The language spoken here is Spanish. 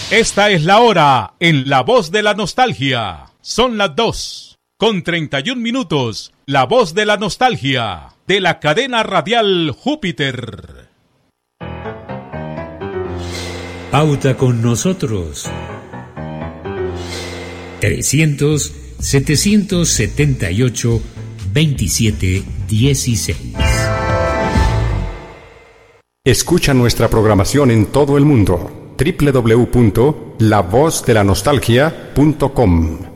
Esta es la hora en La Voz de la Nostalgia. Son las 2:31. La Voz de la Nostalgia, de la cadena radial Júpiter. Pauta con nosotros. 300-778-2716. Escucha nuestra programación en todo el mundo. www.lavozdelanostaljia.com.